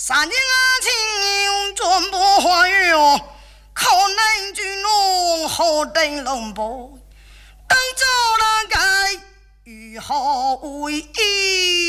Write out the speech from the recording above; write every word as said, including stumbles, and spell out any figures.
三年情转不花月，可能君龙何等龙波，等走了该如何为？